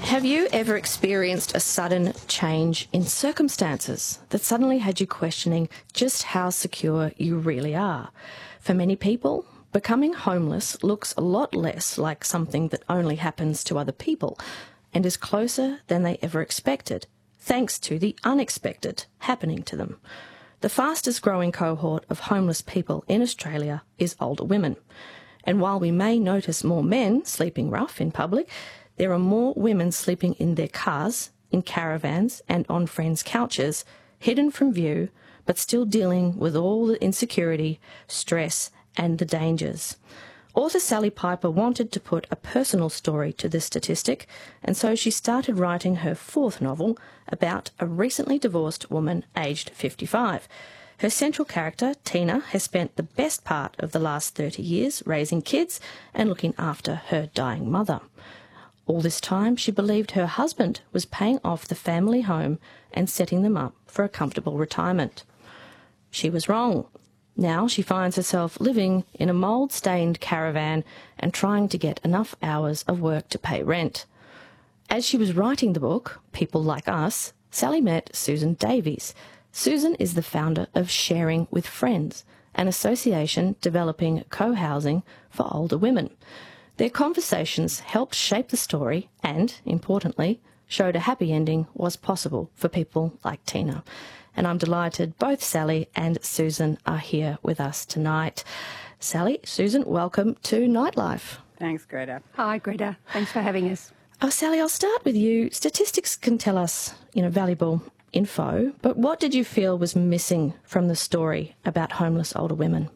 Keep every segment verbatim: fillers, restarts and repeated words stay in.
Have you ever experienced a sudden change in circumstances that suddenly had you questioning just how secure you really are? For many people, becoming homeless looks a lot less like something that only happens to other people and is closer than they ever expected, thanks to the unexpected happening to them. The fastest growing cohort of homeless people in Australia is older women. And while we may notice more men sleeping rough in public, there are more women sleeping in their cars, in caravans and on friends' couches, hidden from view, but still dealing with all the insecurity, stress and the dangers. Author Sally Piper wanted to put a personal story to this statistic, and so she started writing her fourth novel about a recently divorced woman aged fifty-five. Her central character, Tina, has spent the best part of the last thirty years raising kids and looking after her dying mother. All this time, she believed her husband was paying off the family home and setting them up for a comfortable retirement. She was wrong. Now she finds herself living in a mould-stained caravan and trying to get enough hours of work to pay rent. As she was writing the book, People Like Us, Sally met Susan Davies. Susan is the founder of Sharing with Friends, an association developing co-housing for older women. Their conversations helped shape the story and, importantly, showed a happy ending was possible for people like Tina. And I'm delighted both Sally and Susan are here with us tonight. Sally, Susan, welcome to Nightlife. Thanks, Greta. Hi, Greta. Thanks for having us. Oh, Sally, I'll start with you. Statistics can tell us, you know, valuable info, but what did you feel was missing from the story about homeless older women?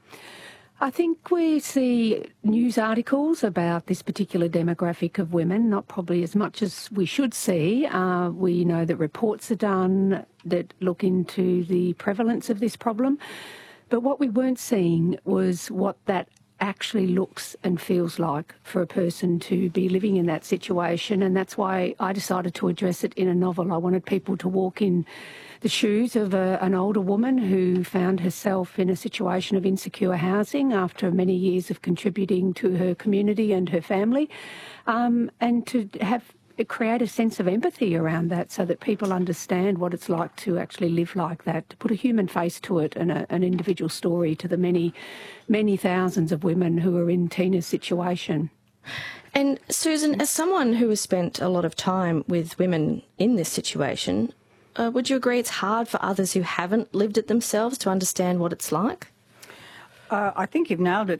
I think we see news articles about this particular demographic of women, not probably as much as we should see. Uh, we know that reports are done that look into the prevalence of this problem. But what we weren't seeing was what that actually looks and feels like for a person to be living in that situation. And that's why I decided to address it in a novel. I wanted people to walk in the shoes of a, an older woman who found herself in a situation of insecure housing after many years of contributing to her community and her family, um, and to have create a sense of empathy around that so that people understand what it's like to actually live like that, to put a human face to it and a, an individual story to the many, many thousands of women who are in Tina's situation. And Susan, as someone who has spent a lot of time with women in this situation, uh, would you agree it's hard for others who haven't lived it themselves to understand what it's like? Uh, I think you've nailed it,